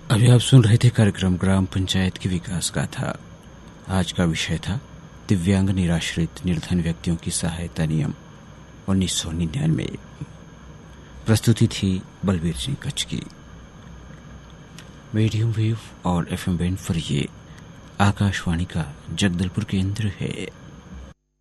अभी आप सुन रहे थे कार्यक्रम ग्राम पंचायत की विकास गाथा। आज का विषय था दिव्यांग निराश्रित निर्धन व्यक्तियों की सहायता नियम 1999। प्रस्तुति थी बलबीर सिंह कच्छ की। मीडियम वेव और FM बैंड पर ये आकाशवाणी का जगदलपुर केंद्र है।